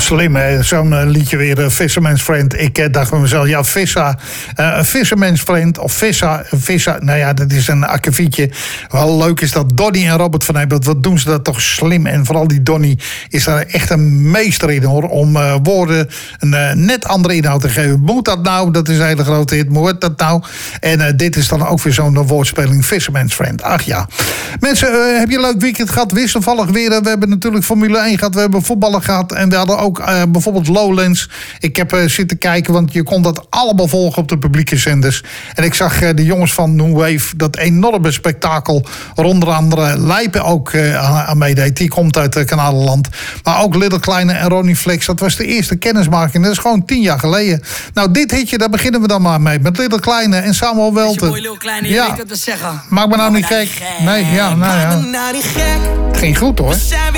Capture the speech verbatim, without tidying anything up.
Slim, hè? Zo'n uh, liedje weer, uh, Fisherman's Friend. Ik uh, dacht bij mezelf, ja, Vissa, uh, Fisherman's Friend of Vissa, Vissa, nou ja, dat is een akkefietje. Wel leuk is dat Donnie en Robert van Ebert, wat doen ze dat toch slim. En vooral die Donnie is daar echt een meester in, hoor, om uh, woorden een uh, net andere inhoud te geven. Moet dat nou? Dat is een hele grote hit. Moet dat nou? En uh, dit is dan ook weer zo'n woordspeling, Fisherman's Friend. Ach ja. Mensen, uh, heb je een leuk weekend gehad? Wisselvallig weer. We hebben natuurlijk Formule één gehad, we hebben voetballen gehad en we hadden ook uh, bijvoorbeeld Lowlands. Ik heb uh, zitten kijken, want je kon dat allemaal volgen op de publieke zenders. En ik zag uh, de jongens van New Wave, dat enorme spektakel, waar onder andere Lijpen ook uh, aan meedeed. Die komt uit uh, Kanalenland. Maar ook Little Kleine en Ronnie Flex. Dat was de eerste kennismaking. Dat is gewoon tien jaar geleden. Nou, dit hitje, daar beginnen we dan maar mee. Met Little Kleine en Samuel Welten. Mooi, Little Kleine, je ja. weet wat te zeggen. Maak me nou niet gek. Nee, ja, nou ja. Het ging goed, hoor.